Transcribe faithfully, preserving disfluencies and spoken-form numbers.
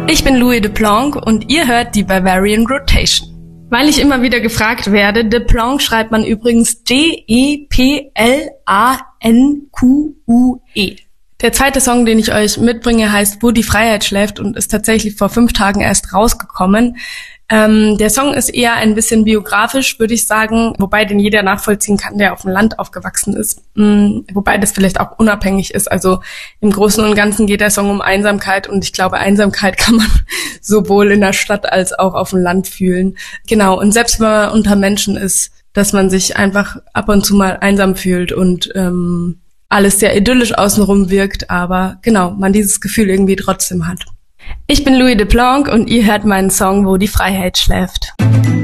Ich bin Louis Deplanque und ihr hört die Bavarian Rotation. Weil ich immer wieder gefragt werde, Deplanque schreibt man übrigens D E P L A N Q U E. Der zweite Song, den ich euch mitbringe, heißt Wo die Freiheit schläft und ist tatsächlich vor fünf Tagen erst rausgekommen. Ähm, der Song ist eher ein bisschen biografisch, würde ich sagen, wobei den jeder nachvollziehen kann, der auf dem Land aufgewachsen ist. Mhm, wobei das vielleicht auch unabhängig ist. Also im Großen und Ganzen geht der Song um Einsamkeit und ich glaube, Einsamkeit kann man sowohl in der Stadt als auch auf dem Land fühlen. Genau, und selbst wenn man unter Menschen ist, dass man sich einfach ab und zu mal einsam fühlt und ähm, alles sehr idyllisch außenrum wirkt, aber genau, man dieses Gefühl irgendwie trotzdem hat. Ich bin Louis Deplanque und ihr hört meinen Song Wo die Freiheit schläft.